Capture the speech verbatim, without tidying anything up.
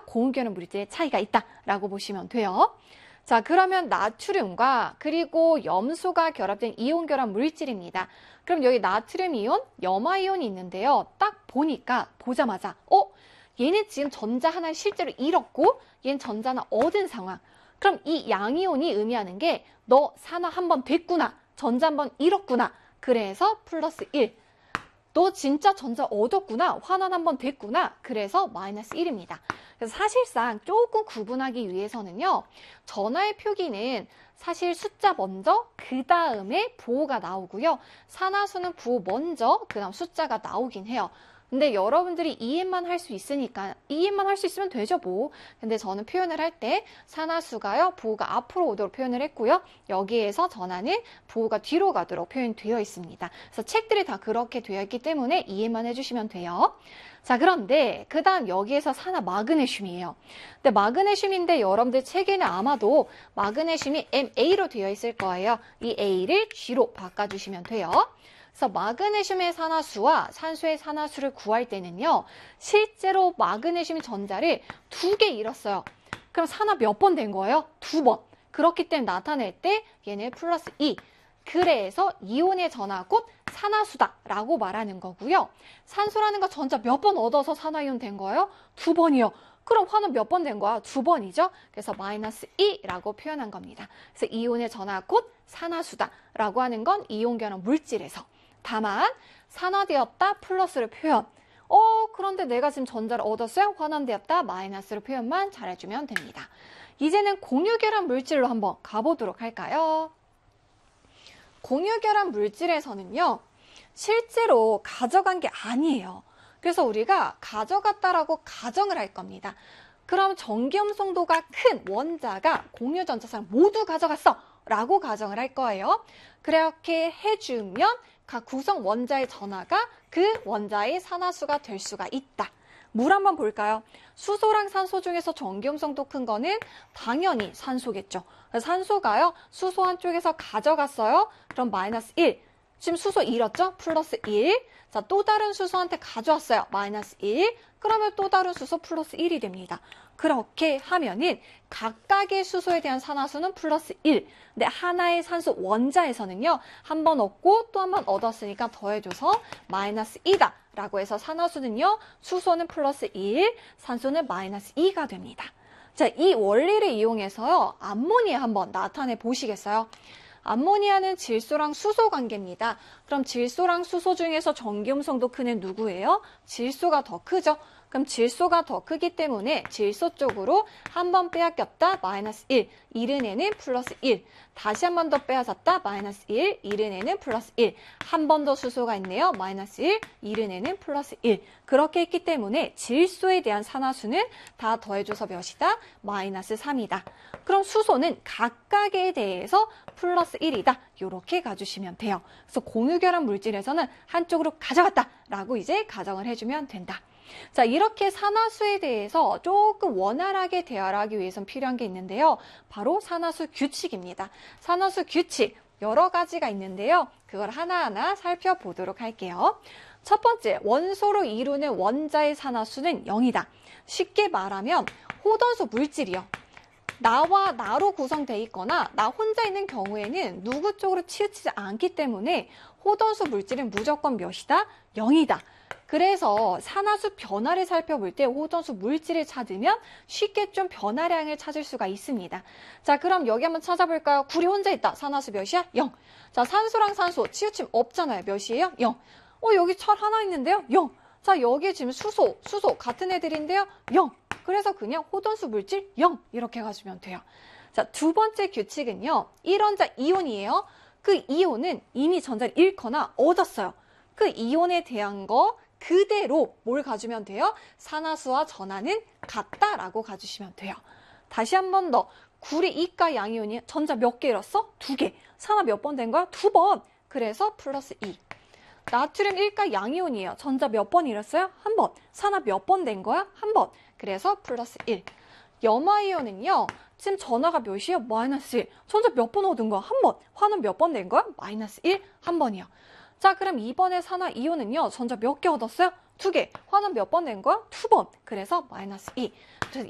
공유결합 물질의 차이가 있다라고 보시면 돼요. 자, 그러면 나트륨과 그리고 염소가 결합된 이온 결합 물질입니다. 그럼 여기 나트륨 이온, 염화 이온이 있는데요. 딱 보니까 보자마자 어? 얘는 지금 전자 하나를 실제로 잃었고 얘는 전자 하나 얻은 상황. 그럼 이 양이온이 의미하는 게 너 산화 한 번 됐구나. 전자 한 번 잃었구나. 그래서 플러스 일. 너 진짜 전자 얻었구나. 환원 한 번 됐구나. 그래서 마이너스 일입니다. 그래서 사실상 조금 구분하기 위해서는요. 전하의 표기는 사실 숫자 먼저 그 다음에 부호가 나오고요. 산화수는 부호 먼저 그 다음 숫자가 나오긴 해요. 근데 여러분들이 이해만 할 수 있으니까 이해만 할 수 있으면 되죠 뭐. 근데 저는 표현을 할 때 산화수가요 부호가 앞으로 오도록 표현을 했고요. 여기에서 전하는 부호가 뒤로 가도록 표현되어 있습니다. 그래서 책들이 다 그렇게 되어 있기 때문에 이해만 해주시면 돼요. 자, 그런데 그 다음 여기에서 산화 마그네슘이에요. 근데 마그네슘인데 여러분들 책에는 아마도 마그네슘이 엠에이로 되어 있을 거예요. 이 A를 G로 바꿔주시면 돼요. 그래서 마그네슘의 산화수와 산소의 산화수를 구할 때는요. 실제로 마그네슘이 전자를 두 개 잃었어요. 그럼 산화 몇 번 된 거예요? 두 번. 그렇기 때문에 나타낼 때 얘는 플러스 이. 그래서 이온의 전하 곧 산화수다라고 말하는 거고요. 산소라는 거 전자 몇 번 얻어서 산화이온 된 거예요? 두 번이요. 그럼 환원 몇 번 된 거야? 두 번이죠. 그래서 마이너스 이라고 표현한 겁니다. 그래서 이온의 전하 곧 산화수다라고 하는 건 이온 결합 물질에서. 다만 산화되었다 플러스를 표현. 어 그런데 내가 지금 전자를 얻었어요? 환원되었다 마이너스로 표현만 잘해주면 됩니다. 이제는 공유결합 물질로 한번 가보도록 할까요? 공유결합 물질에서는요. 실제로 가져간 게 아니에요. 그래서 우리가 가져갔다라고 가정을 할 겁니다. 그럼 전기염성도가 큰 원자가 공유전자쌍 모두 가져갔어 라고 가정을 할 거예요. 그렇게 해주면 각 구성 원자의 전하가 그 원자의 산화수가 될 수가 있다. 물 한번 볼까요? 수소랑 산소 중에서 전기염성도 큰 거는 당연히 산소겠죠. 산소가요. 수소 한쪽에서 가져갔어요. 그럼 마이너스 일. 지금 수소 잃었죠? 플러스 일. 자, 또 다른 수소한테 가져왔어요. 마이너스 일. 그러면 또 다른 수소 플러스 일이 됩니다. 그렇게 하면은 각각의 수소에 대한 산화수는 플러스 일. 근데 하나의 산소 원자에서는요. 한 번 얻고 또 한 번 얻었으니까 더해줘서 마이너스 이다. 라고 해서 산화수는요. 수소는 플러스 일, 산소는 마이너스 이가 됩니다. 자, 이 원리를 이용해서요. 암모니아 한번 나타내 보시겠어요? 암모니아는 질소랑 수소 관계입니다. 그럼 질소랑 수소 중에서 전기음성도 크는 누구예요? 질소가 더 크죠? 그럼 질소가 더 크기 때문에 질소 쪽으로 한 번 빼앗겼다 마이너스 일, 이른에는 플러스 일. 다시 한 번 더 빼앗았다 마이너스 일, 이른에는 플러스 일. 한 번 더 수소가 있네요. 마이너스 일, 이른에는 플러스 일. 그렇게 했기 때문에 질소에 대한 산화수는 다 더해줘서 몇이다? 마이너스 삼이다. 그럼 수소는 각각에 대해서 플러스 일이다. 이렇게 가주시면 돼요. 그래서 공유결합 물질에서는 한쪽으로 가져갔다라고 이제 가정을 해주면 된다. 자, 이렇게 산화수에 대해서 조금 원활하게 대화하기 위해선 필요한 게 있는데요. 바로 산화수 규칙입니다. 산화수 규칙 여러 가지가 있는데요. 그걸 하나하나 살펴보도록 할게요. 첫 번째, 원소로 이루는 원자의 산화수는 영이다. 쉽게 말하면 호던수 물질이요. 나와 나로 구성되어 있거나 나 혼자 있는 경우에는 누구 쪽으로 치우치지 않기 때문에 호던수 물질은 무조건 몇이다? 영이다. 그래서 산화수 변화를 살펴볼 때 호던수 물질을 찾으면 쉽게 좀 변화량을 찾을 수가 있습니다. 자, 그럼 여기 한번 찾아볼까요? 구리 혼자 있다. 산화수 몇이야? 영. 자, 산소랑 산소 치우침 없잖아요. 몇이에요? 영. 어, 여기 철 하나 있는데요? 영. 자, 여기 지금 수소, 수소 같은 애들인데요? 영. 그래서 그냥 호던수 물질 영 이렇게 가주면 돼요. 자, 두 번째 규칙은요. 일 원자 이온이에요. 그 이온은 이미 전자를 잃거나 얻었어요. 그 이온에 대한 거 그대로 뭘 가주면 돼요? 산화수와 전하는 같다라고 가주시면 돼요. 다시 한 번 더. 구리 이가 양이온이 전자 몇 개 잃었어? 두 개. 산화 몇 번 된 거야? 두 번. 그래서 플러스 이. 나트륨 일가 양이온이에요. 전자 몇 번 잃었어요? 한 번. 산화 몇 번 된 거야? 한 번. 그래서 플러스 일. 염화이온은요. 지금 전하가 몇이에요? 마이너스 일. 전자 몇 번 얻은 거야? 한 번. 환원 몇 번 된 거야? 마이너스 일. 한 번이요. 자, 그럼 이번에 산화 이온은요. 전자 몇 개 얻었어요? 두 개. 환원 몇 번 된 거야? 두 번. 그래서 마이너스 이. 그래서